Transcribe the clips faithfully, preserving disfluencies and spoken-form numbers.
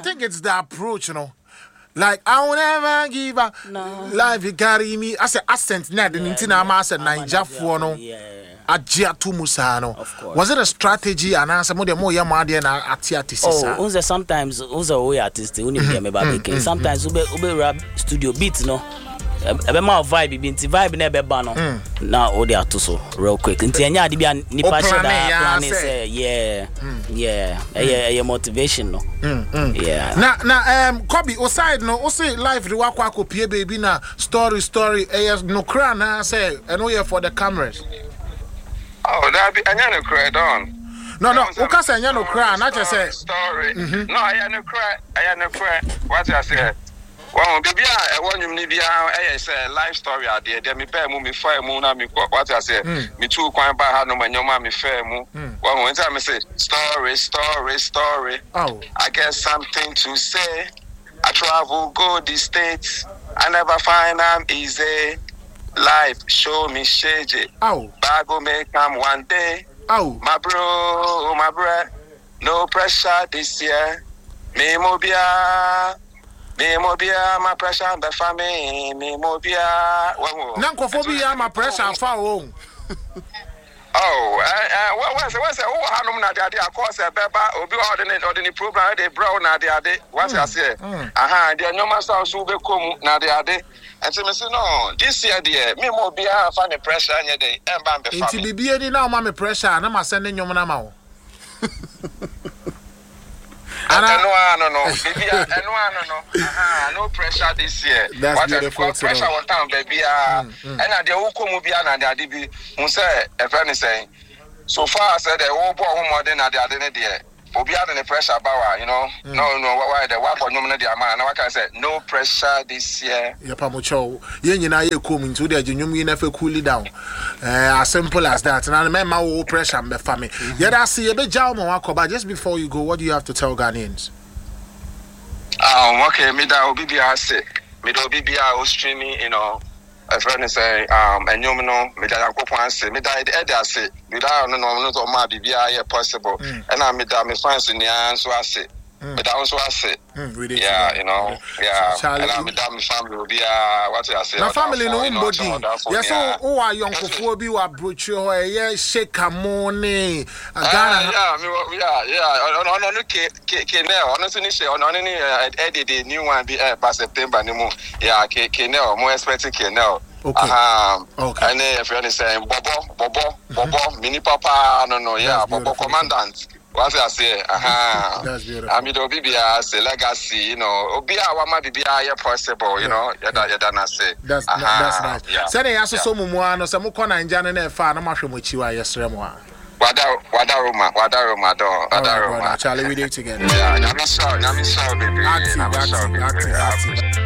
think it's the approach, you know. Like I will never give up. No. Life you carry me. I said accent net the Nintina Master Ninja for no. Ajia to Musano. Was it a strategy and answer more more yamadi and atiatis? Oh, unze sometimes unze we artist uni me baby. Sometimes ube ube rap studio beats no. Ebe ma vibe bi nti vibe na ebe ba no. Na o dey atoso real quick. Nti enya ade bia nipa shoda plan say yeah. Yeah. Eye motivation no. Yeah. Na na um Kobe aside no o say life the wakwa kopie baby na story story eh no kra na say eno here for the cameras. Oh, that be anya no cry don. No no, o ka say anya no cry na just say story. No, anya no cry, anya no cry. What I say? Well, baby, I want you to be a say life story idea. Then me pay mu me fair mu na me what I say. Me too kwan ba ha no man your me fair mu. Well, when time I say story, story, story. Oh, I get something to say. I travel go the states. I never find I'm easy. Life show me shade. Oh, Bago may come one day. Oh, my bro, my bro. No pressure this year. Me mobia. Me mobia, my pressure the family. Me mobia. Nankophobia, my pressure far home. Oh, uh, what was it? What's it? Oh, Hanum Nadia, of course, a beba, or be ordinate or any program, they brown Nadia. What's I say? Aha, the no master will become Nadia. And so, no, this year, dear, me mobia, find the pressure in your day, and bam, the family. It's be now, mammy pressure, and I'm sending your manamo. I no, no, no, baby, I no, no, aha, no pressure this year. That's beautiful. Pressure one time, baby, and I the who come be an and the be, who say, a friend is saying, so far I said, the whole poor more than I did there. Obi had the pressure about, you know, no, no, why the work on no man, and I can say, no pressure this year. Yapamucho, yen and I come into the genuine never cool it down. As simple as that. And I remember my pressure and the family. Yet I see a bit Jaumo, but just before you go, what do you have to tell Ghanaians? Um, okay, me that will be a sick. Me that will be a streaming, you know. A friend say, um, and you know, me that I go say, me that I say, me that no no no ma be be possible, and I me that me fans in the answer I say, but that also I say, yeah, you know, yeah, and I me that me family will be uh what I say. My family no body. Yes, so who are young for be wa broach you yeah shake money. Ghana. Yeah, yeah, yeah. On on no ke ke now. Honestly, say on on any edit the new one be uh past September ni mo. Yeah, ke ke now mo expect ke now. Okay. Um, okay. And if you're saying Bobo, Bobo, Bobo, Mini Papa, no, no, yeah, Bobo Commandant. What I say, aha. That's beautiful. I mean, Obi as a legacy, you know, Obi Awama Bibi are possible, you know, yada yada na say. That's that's nice. Yeah. Say they aso so mumu no se mo kona nja ne na fa na mahwe mo chiwa yesre mo a. Wada wada Roma, wada Roma do, wada Roma. Charlie, we do together. Yeah, na me so, na me so baby. Active, active, active.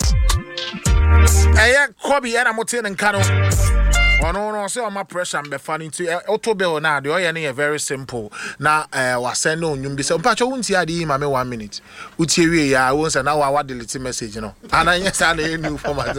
Hey, Kobe, and I'm telling Kano. Oh no, no, so my pressure I'm funny to auto bill now. The oil very simple. Now, uh, was send on you be some patch. I won't see the email one minute. Uti we I won't say now. I want delete message, you know. And I yes, I new format.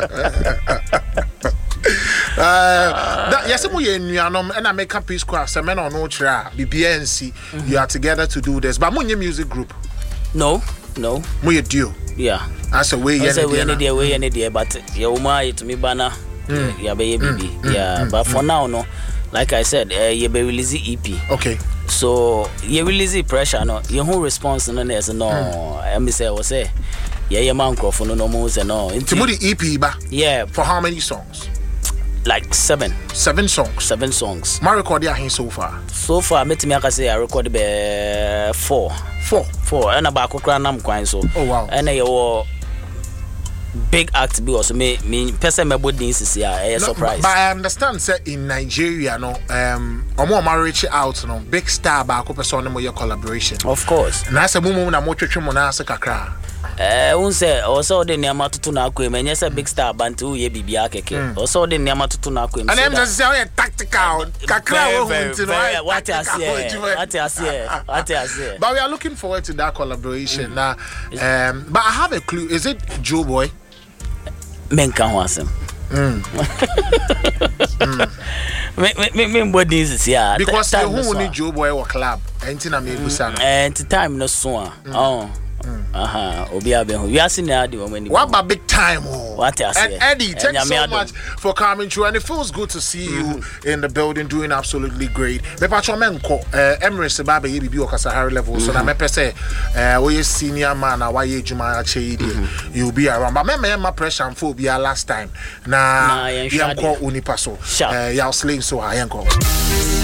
Uh, yes, we and I make a peace craft. Some men on no tra B B N C. You are together to do this, but when your music group. No, no. We do. Yeah. That's a way. That's a way. Any day, way any day. But yeah, Uma, it me banner. Yeah, baby, baby. Yeah, but for now, no. Like I said, uh, you be release E P. Okay. So you release pressure, no. Your whole response, no, there's no. I me say, I was say, yeah, your man for no more say no. Into the E P, ba. Yeah. For how many songs? Like seven. Seven songs. Seven songs. My record here so far. So far, me to me I can say I recorded be four. Four. Four. And about kukra nam kwan so. Oh wow. And I was big act be also me me person me body is here a surprise. But I understand say in Nigeria no um omo ma reach out no big star ba ko person no your collaboration. Of course. Na say mumu na mo twetwe mo na ase kakra. Eh unse also de niam tutu na akwa me nyesa big star bantu ye bibia keke. Also de niam tutu na akwa me. And them just say tactical kakra wo hunti no. What I say. What I say. What I say. But we are looking forward to that collaboration. Mm. Now um but I have a clue. Is it Joe Boy? Menka ho asem. Mm. Me me me body is here. Because you who need Joe Boy or club. Anything na me busa. Eh time no so. Oh. Aha, obi abehu. We are seeing the woman. What about big time? Oh. What I And say? Eddie, thank you so Nyame much for coming through, and it feels good to see you in the building doing absolutely great. Me pacho menko Emirates Baba ye bibi okasa high level, so na me pese eh we senior man na why ye juma ache you'll be around. But me me my pressure and phobia last time. Na yanko unipaso. Eh ya slave so ayanko.